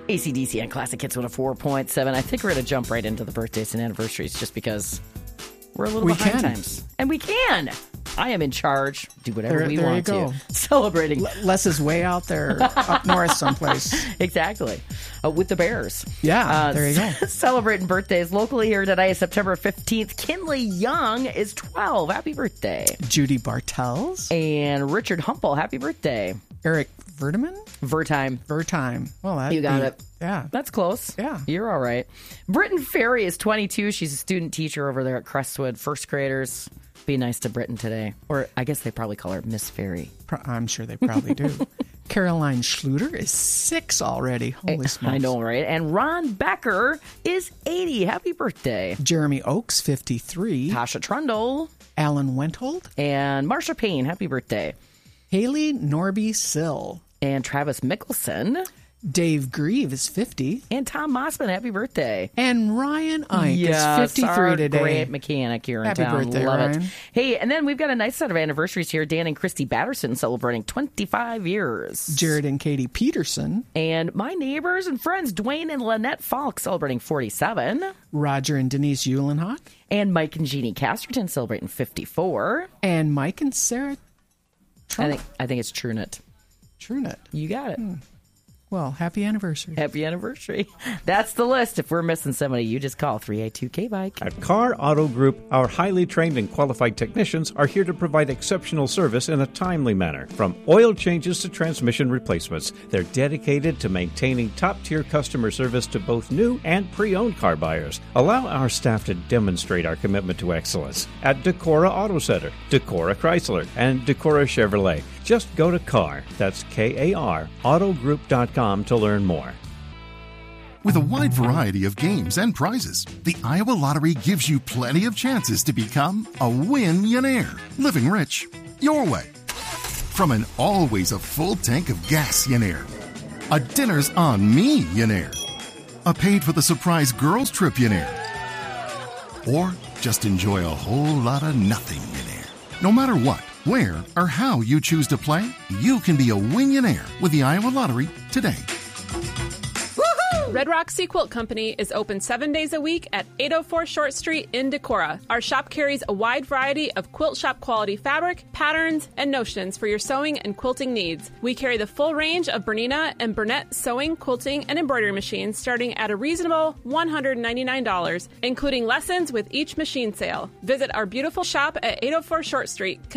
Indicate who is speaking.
Speaker 1: AC/DC on Classic Hits 104.7. I think we're going to jump right into the birthdays and anniversaries just because we're a little behind times. And we can. I am in charge. Do whatever we want to. Celebrating.
Speaker 2: Les is way out there up north someplace.
Speaker 1: Exactly. With the Bears.
Speaker 2: Yeah, there you go.
Speaker 1: Celebrating birthdays locally here today, September 15th. Kinley Young is 12. Happy birthday.
Speaker 2: Judy Bartels.
Speaker 1: And Richard Humple. Happy birthday.
Speaker 2: Eric Vertime. Well,
Speaker 1: you got it.
Speaker 2: Yeah.
Speaker 1: That's close.
Speaker 2: Yeah.
Speaker 1: You're all right. Britton Ferry is 22. She's a student teacher over there at Crestwood. First graders. Be nice to Britton today. Or I guess they probably call her Miss Ferry.
Speaker 2: I'm sure they probably do. Caroline Schluter is 6 already. Holy smokes.
Speaker 1: I know, right? And Ron Becker is 80. Happy birthday.
Speaker 2: Jeremy Oakes, 53.
Speaker 1: Tasha Trundle.
Speaker 2: Alan Wenthold.
Speaker 1: And Marsha Payne. Happy birthday.
Speaker 2: Haley Norby Sill.
Speaker 1: And Travis Mickelson.
Speaker 2: Dave Grieve is 50.
Speaker 1: And Tom Mossman, happy birthday.
Speaker 2: And Ryan Ike is 53 today.
Speaker 1: Great mechanic here in town.
Speaker 2: Happy birthday,
Speaker 1: Love
Speaker 2: Ryan.
Speaker 1: it. Hey, and then we've got a nice set of anniversaries here. Dan and Christy Batterson celebrating 25 years.
Speaker 2: Jared and Katie Peterson.
Speaker 1: And my neighbors and friends, Dwayne and Lynette Falk, celebrating 47.
Speaker 2: Roger and Denise Eulenhock.
Speaker 1: And Mike and Jeannie Casterton celebrating 54.
Speaker 2: And Mike and Sarah Trump.
Speaker 1: I think it's Trunet.
Speaker 2: Trunet.
Speaker 1: You got it.
Speaker 2: Well, happy anniversary.
Speaker 1: Happy anniversary. That's the list. If we're missing somebody, you just call 382-K-BIKE.
Speaker 3: At Car Auto Group, our highly trained and qualified technicians are here to provide exceptional service in a timely manner. From oil changes to transmission replacements, they're dedicated to maintaining top-tier customer service to both new and pre-owned car buyers. Allow our staff to demonstrate our commitment to excellence at Decorah Auto Center, Decorah Chrysler, and Decorah Chevrolet. Just go to CAR, that's K-A-R, autogroup.com to learn more.
Speaker 4: With a wide variety of games and prizes, the Iowa Lottery gives you plenty of chances to become a win-millionaire, living rich your way. From an always a full tank of gas-millionaire, a dinner's on me-millionaire, a paid for the surprise girls trip-millionaire, or just enjoy a whole lot of nothing-millionaire. No matter what, where, or how you choose to play, you can be a win-millionaire with the Iowa Lottery today.
Speaker 5: Red Rock Sea Quilt Company is open 7 days a week at 804 Short Street in Decorah. Our shop carries a wide variety of quilt shop quality fabric, patterns, and notions for your sewing and quilting needs. We carry the full range of Bernina and Burnett sewing, quilting, and embroidery machines starting at a reasonable $199, including lessons with each machine sale. Visit our beautiful shop at 804 Short Street.